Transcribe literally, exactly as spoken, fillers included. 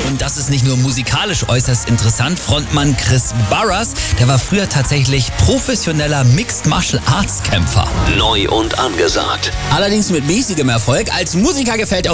Und das ist nicht nur musikalisch äußerst interessant. Frontmann Chris Barras, der war früher tatsächlich professioneller Mixed Martial Arts Kämpfer. Neu und angesagt. Allerdings mit mäßigem Erfolg. Als Musiker gefällt er